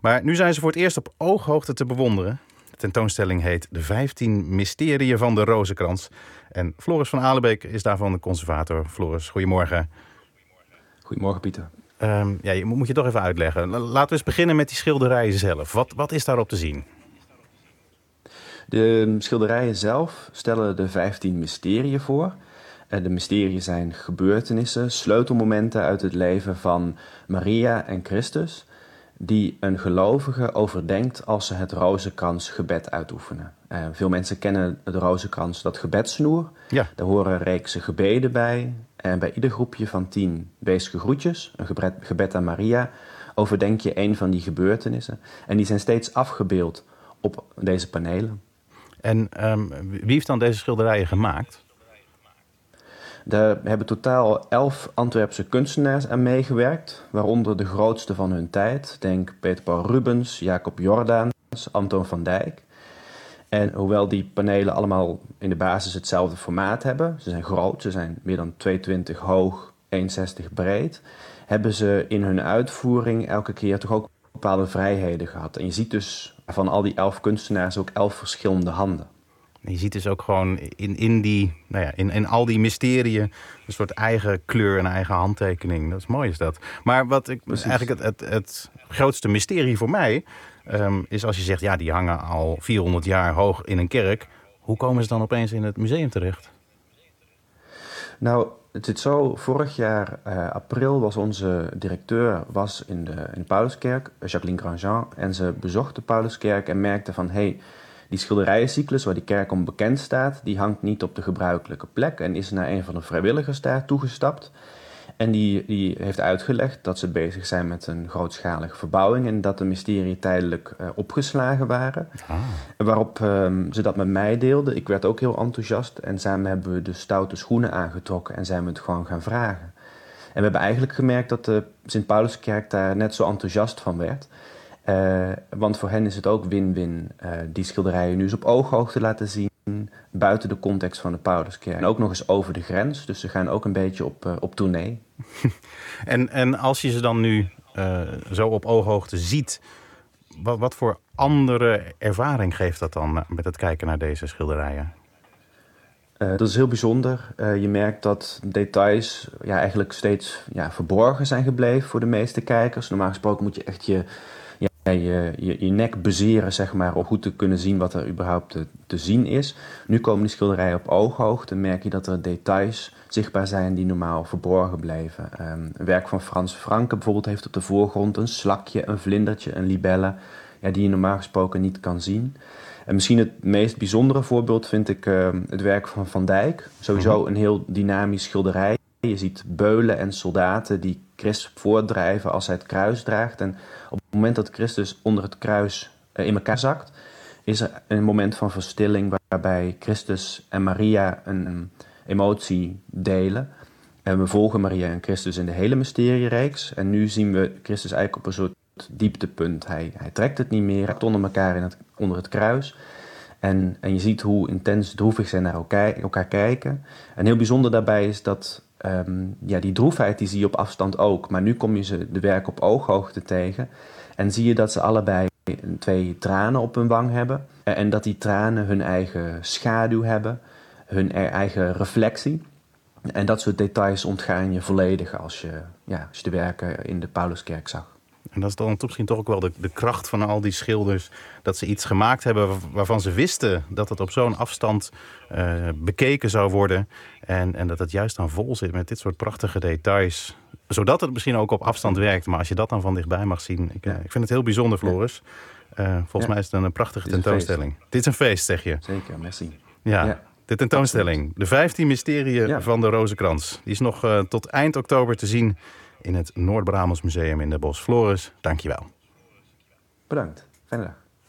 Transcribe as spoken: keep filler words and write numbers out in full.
Maar nu zijn ze voor het eerst op ooghoogte te bewonderen. De tentoonstelling heet De vijftien Mysteriën van de Rozenkrans. En Floris van Alebeek is daarvan de conservator. Floris, goedemorgen. Goedemorgen, Pieter. Um, ja, je moet je toch even uitleggen. Laten we eens beginnen met die schilderijen zelf. Wat, wat is daarop te zien? De schilderijen zelf stellen de vijftien mysteriën voor. De mysteriën zijn gebeurtenissen, sleutelmomenten uit het leven van Maria en Christus, die een gelovige overdenkt als ze het rozenkransgebed uitoefenen. Uh, veel mensen kennen de rozenkrans, dat gebedsnoer. Ja. Daar horen reeksen gebeden bij. En bij ieder groepje van tien weesige groetjes, een gebed, gebed aan Maria, overdenk je een van die gebeurtenissen. En die zijn steeds afgebeeld op deze panelen. En um, wie heeft dan deze schilderijen gemaakt? Daar hebben totaal elf Antwerpse kunstenaars aan meegewerkt, waaronder de grootste van hun tijd. Denk Peter Paul Rubens, Jacob Jordaens, Anton van Dijk. En hoewel die panelen allemaal in de basis hetzelfde formaat hebben, ze zijn groot, ze zijn meer dan tweeëntwintig hoog, één komma zestig breed, hebben ze in hun uitvoering elke keer toch ook bepaalde vrijheden gehad. En je ziet dus van al die elf kunstenaars ook elf verschillende handen. Je ziet dus ook gewoon in, in, die, nou ja, in, in al die mysteriën een soort eigen kleur en eigen handtekening. Dat is mooi is dat. Maar wat ik Precies. eigenlijk het, het, het grootste mysterie voor mij um, is als je zegt, ja, die hangen al vierhonderd jaar hoog in een kerk. Hoe komen ze dan opeens in het museum terecht? Nou, het zit zo, vorig jaar uh, april was onze directeur was in, de, in de Pauluskerk, Jacqueline Grandjean, en ze bezocht de Pauluskerk en merkte van, hé, hey, die schilderijencyclus waar die kerk om bekend staat, die hangt niet op de gebruikelijke plek en is naar een van de vrijwilligers daar toegestapt. En die, die heeft uitgelegd dat ze bezig zijn met een grootschalige verbouwing en dat de mysterieën tijdelijk uh, opgeslagen waren. Ah. Waarop um, ze dat met mij deelde. Ik werd ook heel enthousiast en samen hebben we de stoute schoenen aangetrokken en zijn we het gewoon gaan vragen. En we hebben eigenlijk gemerkt dat de Sint-Pauluskerk daar net zo enthousiast van werd. Uh, want voor hen is het ook win-win uh, die schilderijen nu eens op ooghoogte laten zien, buiten de context van de Pauluskerk. En ook nog eens over de grens, dus ze gaan ook een beetje op, uh, op tournee. en, en als je ze dan nu uh, zo op ooghoogte ziet, wat, wat voor andere ervaring geeft dat dan met het kijken naar deze schilderijen? Uh, dat is heel bijzonder. Uh, je merkt dat details ja, eigenlijk steeds ja, verborgen zijn gebleven voor de meeste kijkers. Normaal gesproken moet je echt je... Ja, je, je, je nek bezeren, zeg maar, om goed te kunnen zien wat er überhaupt te, te zien is. Nu komen die schilderijen op ooghoogte. Merk je dat er details zichtbaar zijn die normaal verborgen bleven. Um, een werk van Frans Franke bijvoorbeeld heeft op de voorgrond een slakje, een vlindertje, een libelle, ja, die je normaal gesproken niet kan zien. En misschien het meest bijzondere voorbeeld vind ik uh, het werk van Van Dijk. Sowieso een heel dynamisch schilderij. Je ziet beulen en soldaten die Christus voortdrijven als hij het kruis draagt. En op het moment dat Christus onder het kruis uh, in elkaar zakt, is er een moment van verstilling waarbij Christus en Maria een, een emotie delen. En we volgen Maria en Christus in de hele mysteriereeks. En nu zien we Christus eigenlijk op een soort dieptepunt. Hij, hij trekt het niet meer, hij onder elkaar in het, onder het kruis. En, en je ziet hoe intens droevig zij naar elkaar, elkaar kijken. En heel bijzonder daarbij is dat um, ja, die droefheid die zie je op afstand ook. Maar nu kom je ze de werk op ooghoogte tegen. En zie je dat ze allebei twee tranen op hun wang hebben. En dat die tranen hun eigen schaduw hebben. Hun eigen reflectie. En dat soort details ontgaan je volledig als je, ja, als je de werken in de Pauluskerk zag. En dat is dan misschien toch ook wel de, de kracht van al die schilders. Dat ze iets gemaakt hebben waarvan ze wisten dat het op zo'n afstand uh, bekeken zou worden. En, en dat het juist dan vol zit met dit soort prachtige details. Zodat het misschien ook op afstand werkt. Maar als je dat dan van dichtbij mag zien. Ik, ja. uh, ik vind het heel bijzonder, Floris. Uh, volgens ja. mij is het een prachtige tentoonstelling. Een Dit is een feest, zeg je. Zeker, merci. Ja. ja. De tentoonstelling. De vijftien Mysteriën ja. van de Rozenkrans. Die is nog uh, tot eind oktober te zien in het Noord-Bramants Museum in Den Bosch. Floris, dank je wel. Bedankt. Fijne dag.